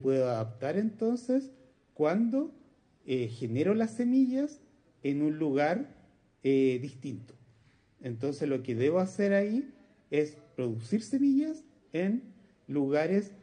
puedo adaptar entonces cuando genero las semillas en un lugar distinto. Entonces lo que debo hacer ahí es producir semillas en lugares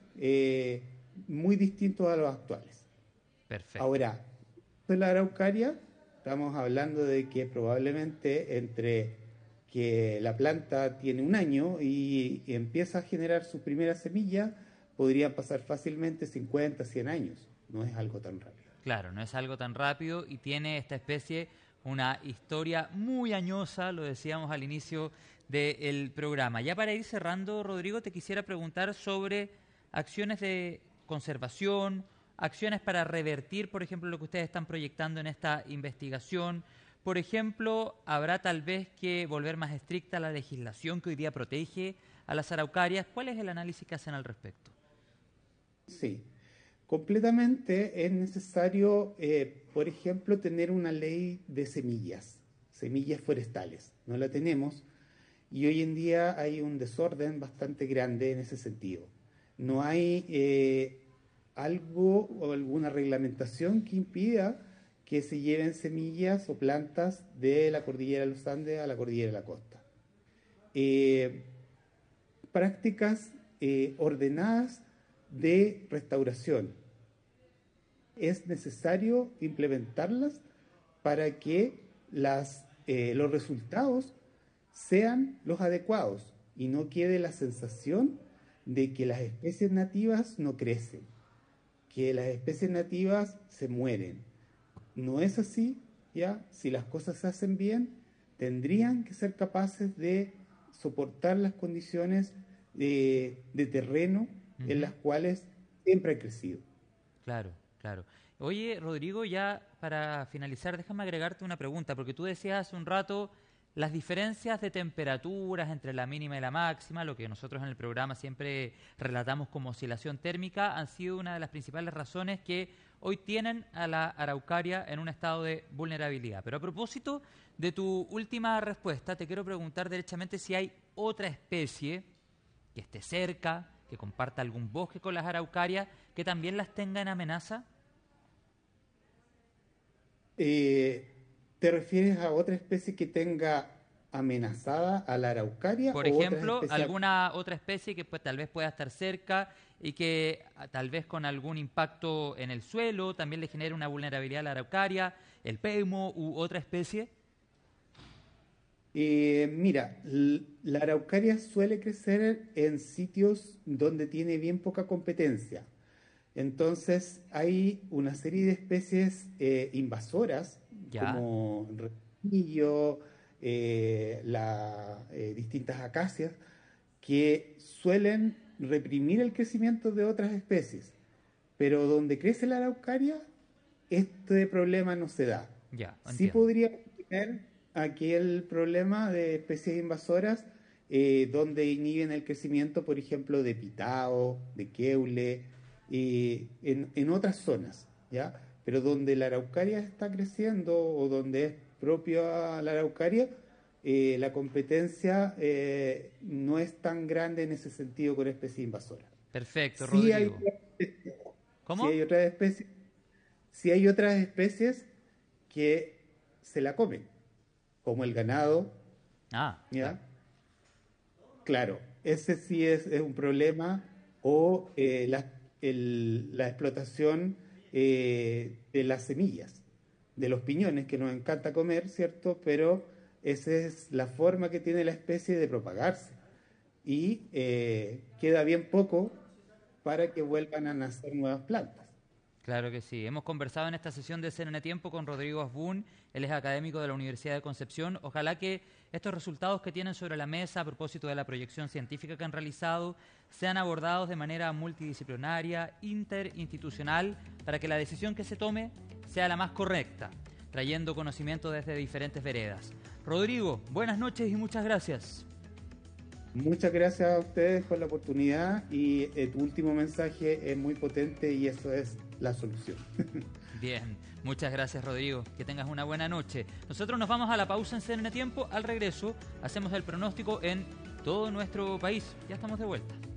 muy distintos a los actuales. Perfecto. Ahora, de la araucaria, estamos hablando de que probablemente entre que la planta tiene un año y empieza a generar su primera semilla, podrían pasar fácilmente 50, 100 años. No es algo tan rápido. Claro, no es algo tan rápido y tiene esta especie una historia muy añosa, lo decíamos al inicio del programa. Ya para ir cerrando, Rodrigo, te quisiera preguntar sobre acciones de conservación, acciones para revertir, por ejemplo, lo que ustedes están proyectando en esta investigación. Por ejemplo, ¿habrá tal vez que volver más estricta la legislación que hoy día protege a las araucarias? ¿Cuál es el análisis que hacen al respecto? Sí, completamente es necesario, por ejemplo, tener una ley de semillas, semillas forestales. No la tenemos y hoy en día hay un desorden bastante grande en ese sentido. No hay algo o alguna reglamentación que impida que se lleven semillas o plantas de la cordillera de los Andes a la cordillera de la costa. Eh, Prácticas ordenadas de restauración. Es necesario implementarlas para que los resultados sean los adecuados y no quede la sensación de que las especies nativas no crecen, que las especies nativas se mueren. No es así, ¿ya? Si las cosas se hacen bien, tendrían que ser capaces de soportar las condiciones de terreno en Ujú. las cuales siempre ha crecido. Claro, claro. Oye, Rodrigo, ya para finalizar, déjame agregarte una pregunta, porque tú decías hace un rato las diferencias de temperaturas entre la mínima y la máxima, lo que nosotros en el programa siempre relatamos como oscilación térmica, han sido una de las principales razones que hoy tienen a la araucaria en un estado de vulnerabilidad. Pero a propósito de tu última respuesta, te quiero preguntar derechamente si hay otra especie que esté cerca, que comparta algún bosque con las araucarias, que también las tenga en amenaza. Eh, ¿Te refieres a otra especie que tenga amenazada a la araucaria Por o otras ejemplo, especies? alguna otra especie que pues, tal vez pueda estar cerca y que tal vez con algún impacto en el suelo también le genere una vulnerabilidad a la araucaria, el peumo u otra especie. Mira, la araucaria suele crecer en sitios donde tiene bien poca competencia. Entonces hay una serie de especies invasoras Ya, como el repollo, distintas acacias que suelen reprimir el crecimiento de otras especies. Pero donde crece la araucaria, este problema no se da. ya, Sí entiendo. podría tener aquel problema de especies invasoras donde inhiben el crecimiento, por ejemplo, de pitao, de keule, en otras zonas, ¿ya? Pero donde la araucaria está creciendo o donde es propio a la araucaria, la competencia no es tan grande en ese sentido con especies invasoras. Perfecto, Sí hay, Rodrigo. sí ¿Cómo? hay otras especies, sí hay otras especies que se la comen, como el ganado, Ah, claro. ¿ya? Claro, ese sí es un problema, o la explotación de las semillas, de los piñones, que nos encanta comer, ¿cierto? Pero esa es la forma que tiene la especie de propagarse. Y queda bien poco para que vuelvan a nacer nuevas plantas. Claro que sí. Hemos conversado en esta sesión de CNN Tiempo con Rodrigo Asbun, él es académico de la Universidad de Concepción. Ojalá que estos resultados que tienen sobre la mesa a propósito de la proyección científica que han realizado sean abordados de manera multidisciplinaria, interinstitucional, para que la decisión que se tome sea la más correcta, trayendo conocimiento desde diferentes veredas. Rodrigo, buenas noches y muchas gracias. Muchas gracias a ustedes por la oportunidad y tu último mensaje es muy potente y eso es la solución. Bien, muchas gracias Rodrigo, que tengas una buena noche. Nosotros nos vamos a la pausa en CNN Tiempo, al regreso hacemos el pronóstico en todo nuestro país. Ya estamos de vuelta.